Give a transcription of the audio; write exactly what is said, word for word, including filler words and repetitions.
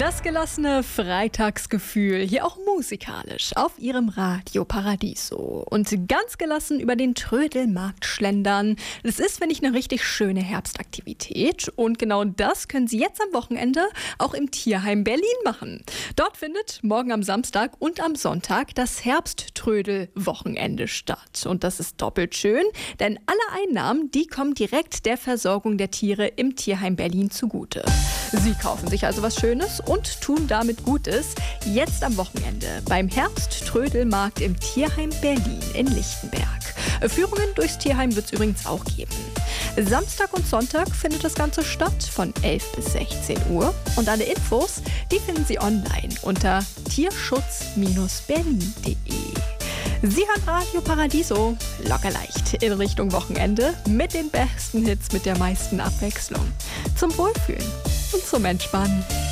Das gelassene Freitagsgefühl, hier auch musikalisch, auf Ihrem Radio Paradiso. Und ganz gelassen über den Trödelmarkt schlendern. Das ist, wenn nicht, eine richtig schöne Herbstaktivität. Und genau das können Sie jetzt am Wochenende auch im Tierheim Berlin machen. Dort findet morgen am Samstag und am Sonntag das Herbsttrödel-Wochenende statt. Und das ist doppelt schön, denn alle Einnahmen, die kommen direkt der Versorgung der Tiere im Tierheim Berlin zugute. Sie kaufen sich also was Schönes und tun damit Gutes. Jetzt am Wochenende beim Herbsttrödelmarkt im Tierheim Berlin in Lichtenberg. Führungen durchs Tierheim wird es übrigens auch geben. Samstag und Sonntag findet das Ganze statt von elf bis sechzehn Uhr. Und alle Infos, die finden Sie online unter tierschutz Bindestrich berlin punkt de. Sie hören Radio Paradiso, locker leicht in Richtung Wochenende mit den besten Hits, mit der meisten Abwechslung. Zum Wohlfühlen und zum Entspannen.